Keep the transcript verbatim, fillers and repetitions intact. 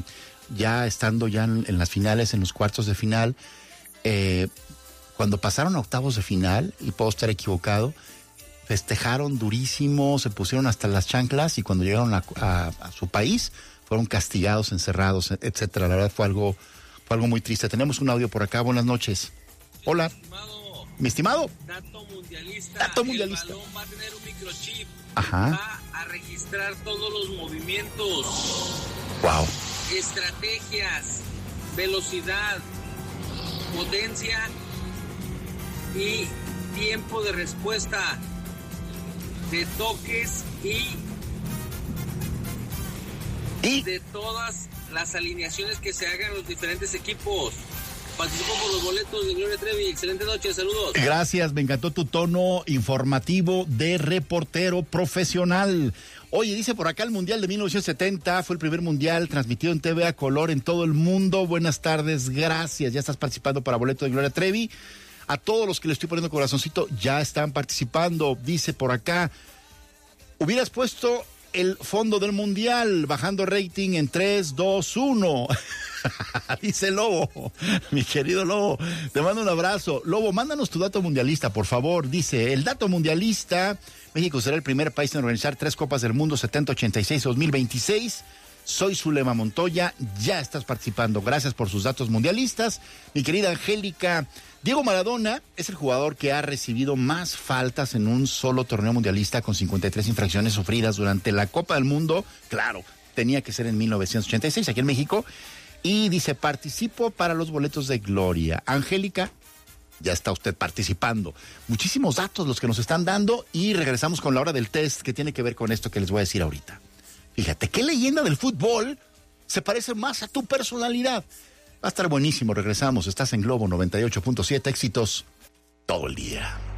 ya estando ya en, en las finales, en los cuartos de final, eh, cuando pasaron a octavos de final, y puedo estar equivocado, festejaron durísimo, se pusieron hasta las chanclas y cuando llegaron a, a, a su país fueron castigados, encerrados, etcétera. La verdad fue algo, fue algo muy triste. Tenemos un audio por acá. Buenas noches. Hola. Estimado, Mi estimado. Dato mundialista. Dato mundialista. El balón va a tener un microchip. Ajá. Va a registrar todos los movimientos. Wow. Estrategias, velocidad, potencia y tiempo de respuesta de toques y, ¿Y? de todas las alineaciones que se hagan en los diferentes equipos. Participo por los boletos de Gloria Trevi. Excelente noche, saludos. Gracias, me encantó tu tono informativo de reportero profesional. Oye, dice por acá el Mundial de mil novecientos setenta, fue el primer Mundial transmitido en T V a color en todo el mundo. Buenas tardes, gracias. Ya estás participando para boleto de Gloria Trevi. A todos los que le estoy poniendo corazoncito, ya están participando. Dice por acá, hubieras puesto el fondo del Mundial, bajando rating en tres, dos, uno. Dice Lobo, mi querido Lobo, te mando un abrazo. Lobo, mándanos tu dato mundialista, por favor. Dice, el dato mundialista, México será el primer país en organizar tres Copas del Mundo, setenta, ochenta y seis, dos mil veintiséis. Soy Zulema Montoya, ya estás participando. Gracias por sus datos mundialistas. Mi querida Angélica, Diego Maradona es el jugador que ha recibido más faltas en un solo torneo mundialista, con cincuenta y tres infracciones sufridas durante la Copa del Mundo. Claro, tenía que ser en mil novecientos ochenta y seis, aquí en México. Y dice, participo para los boletos de Gloria. Angélica, ya está usted participando. Muchísimos datos los que nos están dando y regresamos con la hora del test que tiene que ver con esto que les voy a decir ahorita. Fíjate, ¿qué leyenda del fútbol se parece más a tu personalidad? Va a estar buenísimo, regresamos. Estás en Globo noventa y ocho punto siete, éxitos todo el día.